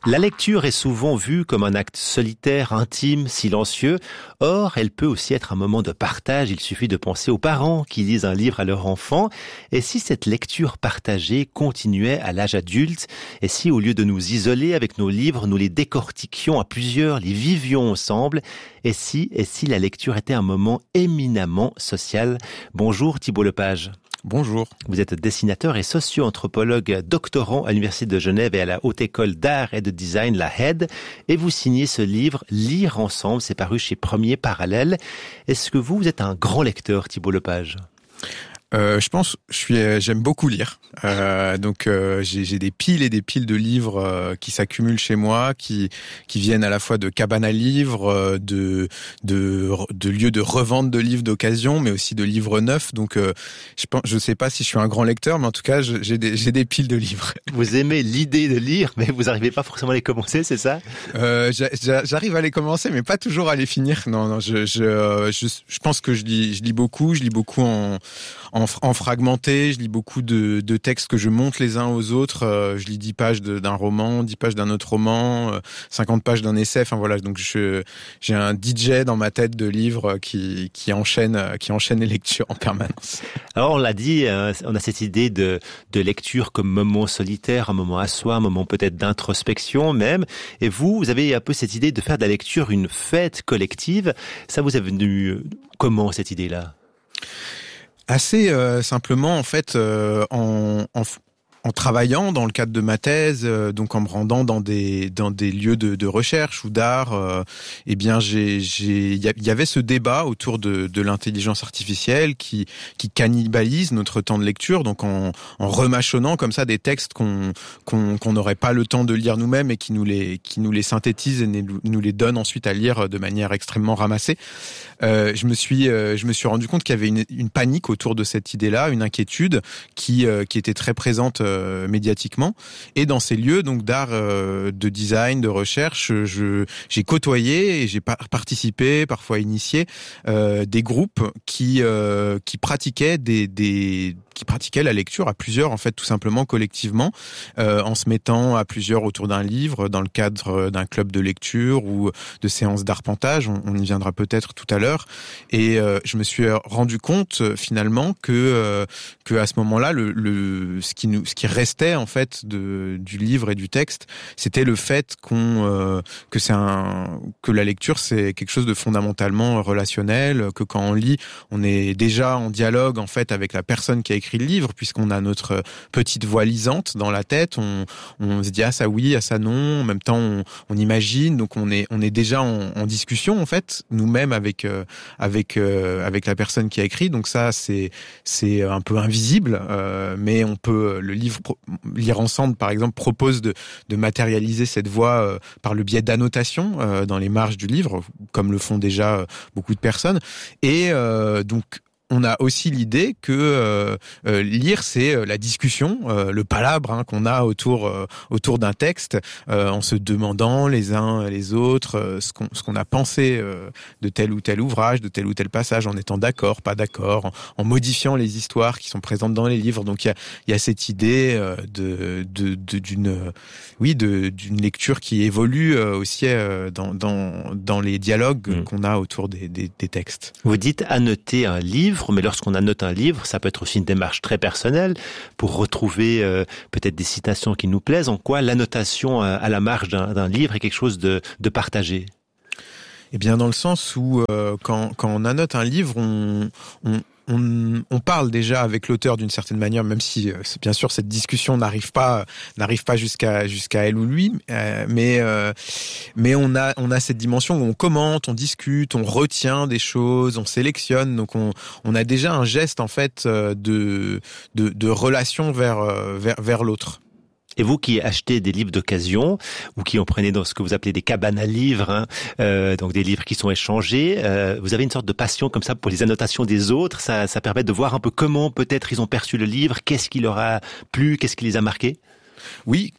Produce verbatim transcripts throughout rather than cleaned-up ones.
La lecture est souvent vue comme un acte solitaire, intime, silencieux. Or, elle peut aussi être un moment de partage. Il suffit de penser aux parents qui lisent un livre à leur enfant. Et si cette lecture partagée continuait à l'âge adulte? Et si, au lieu de nous isoler avec nos livres, nous les décortiquions à plusieurs, les vivions ensemble? Et si, et si la lecture était un moment éminemment social? Bonjour Thibault Lepage. Bonjour. Vous êtes dessinateur et socio-anthropologue doctorant à l'Université de Genève et à la Haute École d'Art et de Design, la H E D, et vous signez ce livre « Lire ensemble », c'est paru chez Premier Parallèle. Est-ce que vous, vous êtes un grand lecteur, Thibault Lepage ? Euh, je pense, je suis, j'aime beaucoup lire. Euh, donc euh, j'ai, j'ai des piles et des piles de livres euh, qui s'accumulent chez moi, qui qui viennent à la fois de cabanes à livres, euh, de de de lieux de revente de livres d'occasion, mais aussi de livres neufs. Donc euh, je pense, je sais pas si je suis un grand lecteur, mais en tout cas je, j'ai des j'ai des piles de livres. Vous aimez l'idée de lire, mais vous n'arrivez pas forcément à les commencer, c'est ça ? euh, J'arrive à les commencer, mais pas toujours à les finir. Non, non, je je je, je pense que je lis je lis beaucoup, je lis beaucoup en En, en fragmenté, je lis beaucoup de, de textes que je monte les uns aux autres. Euh, je lis dix pages de, d'un roman, dix pages d'un autre roman, euh, cinquante pages d'un essai. Enfin voilà, donc je, j'ai un D J dans ma tête de livres qui, qui enchaîne, qui enchaîne les lectures en permanence. Alors on l'a dit, euh, on a cette idée de, de lecture comme moment solitaire, un moment à soi, un moment peut-être d'introspection même. Et vous, vous avez un peu cette idée de faire de la lecture une fête collective. Ça vous est venu comment cette idée-là ? Assez euh, simplement, en fait, euh, en, en, en travaillant dans le cadre de ma thèse, euh, donc en me rendant dans des dans des lieux de, de recherche ou d'art, euh, eh bien, j'ai j'ai il y, y avait ce débat autour de, de l'intelligence artificielle qui qui cannibalise notre temps de lecture, donc en, en remâchonnant comme ça des textes qu'on qu'on qu'on n'aurait pas le temps de lire nous-mêmes et qui nous les qui nous les synthétise et nous les donne ensuite à lire de manière extrêmement ramassée. Euh, je me suis, euh, je me suis rendu compte qu'il y avait une, une panique autour de cette idée-là, une inquiétude qui, euh, qui était très présente euh, médiatiquement. Et dans ces lieux, donc d'art, euh, de design, de recherche, je, j'ai côtoyé et j'ai par- participé, parfois initié, euh, des groupes qui, euh, qui pratiquaient des, des qui pratiquaient la lecture à plusieurs, en fait, tout simplement collectivement, euh, en se mettant à plusieurs autour d'un livre, dans le cadre d'un club de lecture ou de séances d'arpentage. On, on y viendra peut-être tout à l'heure. Et euh, je me suis rendu compte finalement que euh, que à ce moment-là, le, le ce qui nous, ce qui restait en fait de du livre et du texte, c'était le fait qu'on euh, que c'est un que la lecture c'est quelque chose de fondamentalement relationnel, que quand on lit, on est déjà en dialogue en fait avec la personne qui a écrit le livre, puisqu'on a notre petite voix lisante dans la tête, on, on se dit ah ça oui, ah ça non, en même temps on, on imagine, donc on est on est déjà en, en discussion en fait nous-mêmes avec euh, avec euh, avec la personne qui a écrit, donc ça c'est c'est un peu invisible, euh, mais on peut le livre pro, lire ensemble par exemple propose de de matérialiser cette voix euh, par le biais d'annotations euh, dans les marges du livre, comme le font déjà euh, beaucoup de personnes, et euh, donc on a aussi l'idée que euh, euh, lire, c'est euh, la discussion, euh, le palabre hein, qu'on a autour euh, autour d'un texte, euh, en se demandant les uns les autres euh, ce qu'on ce qu'on a pensé euh, de tel ou tel ouvrage, de tel ou tel passage, en étant d'accord, pas d'accord, en, en modifiant les histoires qui sont présentes dans les livres. Donc il y a il y a cette idée euh, de, de de d'une oui de d'une lecture qui évolue euh, aussi euh, dans dans dans les dialogues mmh. qu'on a autour des, des des textes. Vous dites annoter un livre. Mais lorsqu'on annote un livre, ça peut être aussi une démarche très personnelle pour retrouver euh, peut-être des citations qui nous plaisent. En quoi l'annotation à, à la marge d'un, d'un livre est quelque chose de, de partagé ? Eh bien, dans le sens où euh, quand, quand on annote un livre, on, on On, on parle déjà avec l'auteur d'une certaine manière, même si euh, bien sûr cette discussion n'arrive pas n'arrive pas jusqu'à jusqu'à elle ou lui, euh, mais euh, mais on a on a cette dimension où on commente, on discute, on retient des choses, on sélectionne, donc on on a déjà un geste en fait de de, de relation vers vers vers l'autre. Et vous qui achetez des livres d'occasion ou qui en prenez dans ce que vous appelez des cabanes à livres, hein, euh, donc des livres qui sont échangés, euh, vous avez une sorte de passion comme ça pour les annotations des autres. Ça, ça permet de voir un peu comment peut-être ils ont perçu le livre, qu'est-ce qui leur a plu, qu'est-ce qui les a marqués. Oui.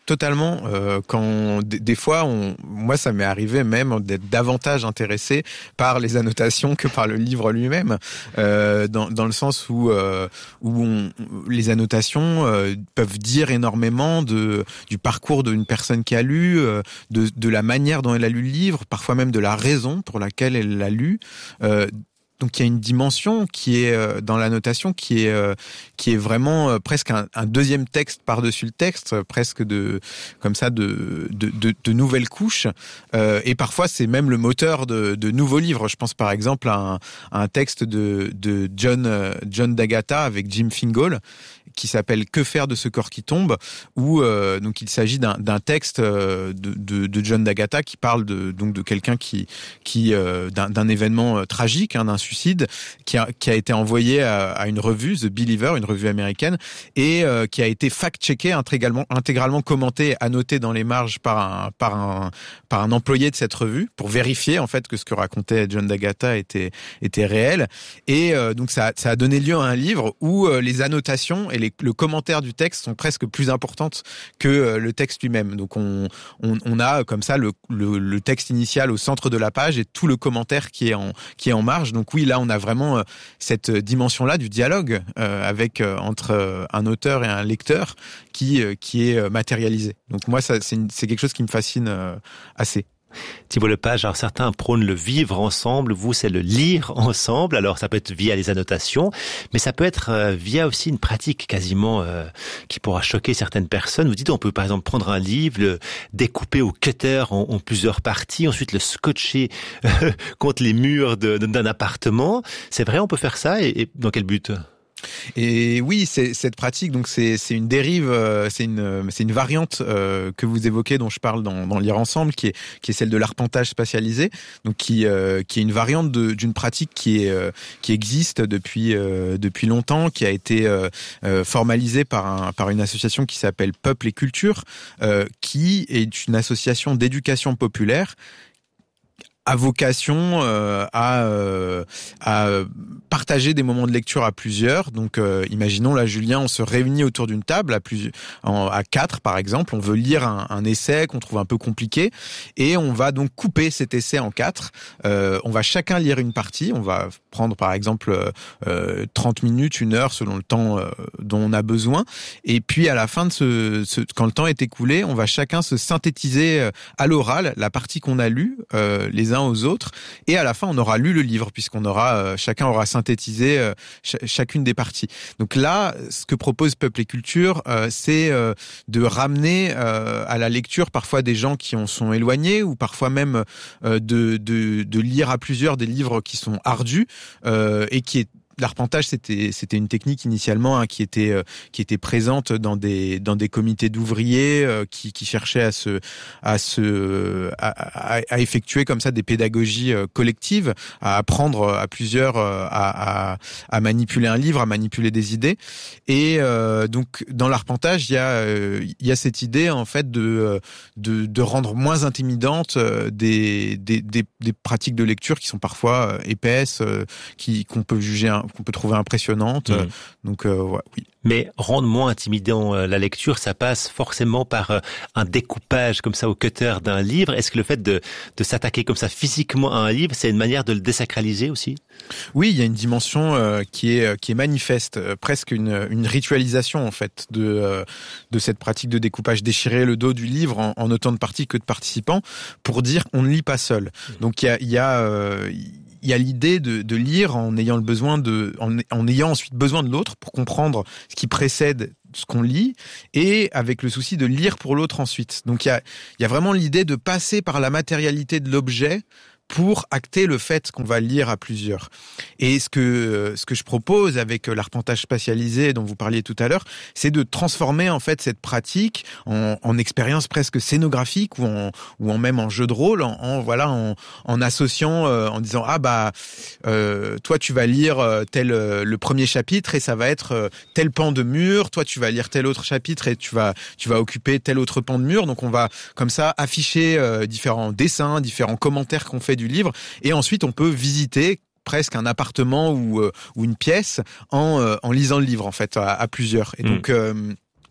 Totalement. Euh, quand des, des fois, on, moi, ça m'est arrivé même d'être davantage intéressé par les annotations que par le livre lui-même, euh, dans, dans le sens où euh, où on, les annotations euh, peuvent dire énormément de du parcours d'une personne qui a lu, euh, de de la manière dont elle a lu le livre, parfois même de la raison pour laquelle elle l'a lu. Euh, Donc il y a une dimension qui est euh, dans la notation qui est euh, qui est vraiment euh, presque un, un deuxième texte par-dessus le texte, euh, presque de comme ça de de, de, de nouvelles couches. Euh, et parfois c'est même le moteur de, de nouveaux livres. Je pense par exemple à un, à un texte de de John euh, John d'Agatha avec Jim Fingal qui s'appelle Que faire de ce corps qui tombe, où euh, donc il s'agit d'un, d'un texte euh, de, de, de John d'Agatha qui parle de donc de quelqu'un qui qui euh, d'un, d'un événement euh, tragique, hein, d'un suicide, qui a qui a été envoyé à, à une revue, The Believer, une revue américaine, et euh, qui a été fact-checké, intégralement intégralement commenté, annoté dans les marges par un par un par un employé de cette revue pour vérifier en fait que ce que racontait John d'Agatha était était réel. Et euh, donc ça ça a donné lieu à un livre où euh, les annotations et les, le commentaire du texte sont presque plus importantes que euh, le texte lui-même. Donc on, on on a comme ça le, le le texte initial au centre de la page et tout le commentaire qui est en qui est en marge. Donc oui, là on a vraiment euh, cette dimension-là du dialogue euh, avec euh, entre euh, un auteur et un lecteur qui euh, qui est euh, matérialisé. Donc moi ça c'est une, c'est quelque chose qui me fascine euh, assez. Thibault Lepage, alors certains prônent le vivre ensemble, vous c'est le lire ensemble, alors ça peut être via les annotations, mais ça peut être euh, via aussi une pratique quasiment euh, qui pourra choquer certaines personnes. Vous dites on peut par exemple prendre un livre, le découper au cutter en, en plusieurs parties, ensuite le scotcher euh, contre les murs de, de, d'un appartement. C'est vrai, on peut faire ça et, et dans quel but ? Et oui, c'est cette pratique, donc c'est c'est une dérive, euh, c'est une c'est une variante euh, que vous évoquez, dont je parle dans dans Lire ensemble, qui est qui est celle de l'arpentage spatialisé, donc qui euh, qui est une variante de, d'une pratique qui est euh, qui existe depuis euh, depuis longtemps, qui a été euh, euh, formalisée par un par une association qui s'appelle Peuple et Culture, euh, qui est une association d'éducation populaire à vocation euh, à euh, à partager des moments de lecture à plusieurs. Donc, euh, imaginons là, Julien, on se réunit autour d'une table à plus en, à quatre, par exemple. On veut lire un, un essai qu'on trouve un peu compliqué, et on va donc couper cet essai en quatre. Euh, on va chacun lire une partie. On va prendre, par exemple, euh, trente minutes, une heure, selon le temps euh, dont on a besoin. Et puis, à la fin de ce, ce, quand le temps est écoulé, on va chacun se synthétiser à l'oral la partie qu'on a lue, euh, les aux autres, et à la fin on aura lu le livre puisqu'on aura euh, chacun aura synthétisé euh, ch- chacune des parties. Donc là, ce que propose Peuple et Culture, euh, c'est euh, de ramener euh, à la lecture parfois des gens qui en sont éloignés, ou parfois même euh, de, de de lire à plusieurs des livres qui sont ardus euh, et qui est l'arpentage, c'était c'était une technique initialement hein, qui était euh, qui était présente dans des dans des comités d'ouvriers euh, qui qui cherchaient à se à se à, à, à effectuer comme ça des pédagogies euh, collectives, à apprendre à plusieurs euh, à, à à manipuler un livre, à manipuler des idées. Et euh, donc dans l'arpentage, il y a euh, il y a cette idée en fait de de de rendre moins intimidantes euh, des, des des des pratiques de lecture qui sont parfois euh, épaisses, euh, qui qu'on peut juger un, qu'on peut trouver impressionnante. Mmh. Donc, euh, ouais, oui. Mais rendre moins intimidant la lecture, ça passe forcément par un découpage comme ça au cutter d'un livre. Est-ce que le fait de, de s'attaquer comme ça physiquement à un livre, c'est une manière de le désacraliser aussi ? Oui, il y a une dimension euh, qui est qui est manifeste, euh, presque une, une ritualisation en fait de euh, de cette pratique de découpage, déchirer le dos du livre en, en autant de parties que de participants, pour dire on ne lit pas seul. Donc il y a il y a euh, il y a l'idée de, de lire en ayant le besoin de, en, en ayant ensuite besoin de l'autre pour comprendre ce qui précède ce qu'on lit, et avec le souci de lire pour l'autre ensuite. Donc il y a, il y a vraiment l'idée de passer par la matérialité de l'objet pour acter le fait qu'on va lire à plusieurs. Et ce que ce que je propose avec l'arpentage spatialisé dont vous parliez tout à l'heure, c'est de transformer en fait cette pratique en, en expérience presque scénographique, ou en ou en même en jeu de rôle, en, en voilà en, en associant, euh, en disant ah bah euh, toi tu vas lire tel euh, le premier chapitre et ça va être euh, tel pan de mur, toi tu vas lire tel autre chapitre et tu vas tu vas occuper tel autre pan de mur. Donc on va comme ça afficher euh, différents dessins, différents commentaires qu'on fait du livre, et ensuite on peut visiter presque un appartement ou euh, ou une pièce en euh, en lisant le livre en fait à, à plusieurs. Et mmh. donc euh,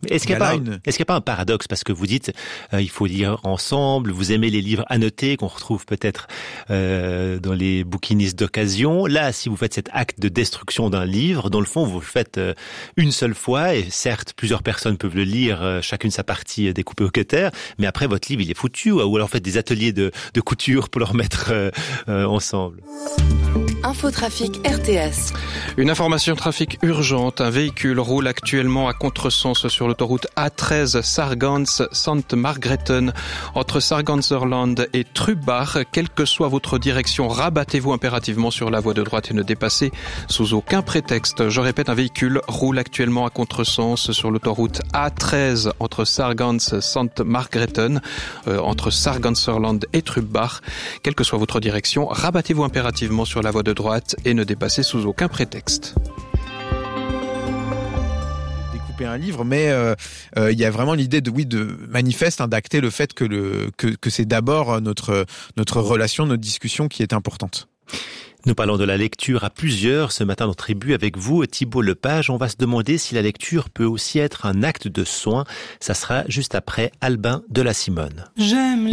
Est-ce qu'il n'y a, pas, une... est-ce qu'il y a pas un paradoxe, parce que vous dites euh, il faut lire ensemble, vous aimez les livres annotés qu'on retrouve peut-être euh, dans les bouquinistes d'occasion. Là, si vous faites cet acte de destruction d'un livre, dans le fond, vous le faites euh, une seule fois, et certes, plusieurs personnes peuvent le lire, euh, chacune sa partie euh, découpée au cutter, mais après, votre livre, il est foutu, ou alors faites des ateliers de, de couture pour le remettre euh, euh, ensemble. Infotrafic R T S. Une information trafic urgente. Un véhicule roule actuellement à contresens sur l'autoroute A treize Sargans-Sant Margrethen entre Sarganserland et Trubach. Quelle que soit votre direction, rabattez-vous impérativement sur la voie de droite et ne dépassez sous aucun prétexte. Je répète, un véhicule roule actuellement à contresens sur l'autoroute A treize entre Sargans-Sant Margrethen, euh, entre Sarganserland et Trubach. Quelle que soit votre direction, rabattez-vous impérativement sur la voie de droite et ne dépassez sous aucun prétexte. Découper un livre, mais euh, euh, il y a vraiment l'idée de oui de manifeste, hein, d'acter le fait que le que, que c'est d'abord notre notre relation, notre discussion qui est importante. Nous parlons de la lecture à plusieurs ce matin dans Tribu avec vous, Thibault Lepage. On va se demander si la lecture peut aussi être un acte de soin. Ça sera juste après Albin de la Simone. J'aime